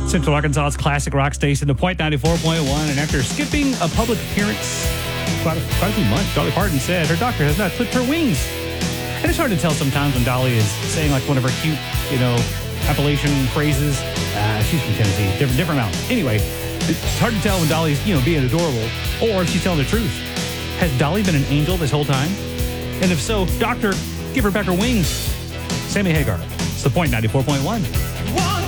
Central Arkansas's classic rock station, The Point 94.1. And after skipping a public appearance quite a few months, Dolly Parton said her doctor has not clipped her wings. And it's hard to tell sometimes when Dolly is saying like one of her cute, Appalachian phrases. She's from Tennessee, different mountain. Anyway, it's hard to tell when Dolly's, being adorable or if she's telling the truth. Has Dolly been an angel this whole time? And if so, doctor, give her back her wings. Sammy Hagar. It's The Point 94.1.